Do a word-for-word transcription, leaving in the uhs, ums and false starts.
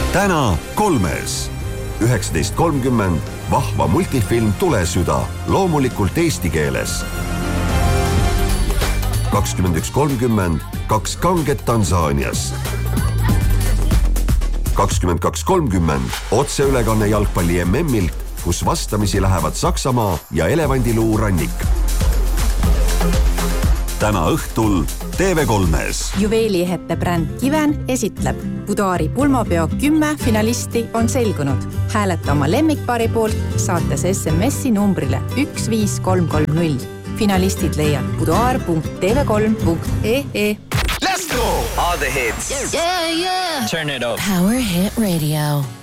täna kolmes. üheksateist kolmkümmend vahva multifilm Tulesüda, loomulikult eesti keeles. kakskümmend üks kolmkümmend kaks kanget Tansaanias. kakskümmend kaks kolmkümmend otseülekanne jalgpalli M M-ilt, kus vastamisi lähevad Saksamaa ja Elevandiluu rannik. Täna õhtul T V kolmes. Juveeliehete bränd Kiven esitleb. Budaari pulmapeo kümme finalisti on selgunud. Hääleta oma lemmikpaari poolt, saates S M S-i numbrile üks viis kolm kolm null. Finalistid leiad budaar punkt t v kolm punkt e e. Let's go! All the hits. Yeah, yeah. Turn it up. Power Hit Radio.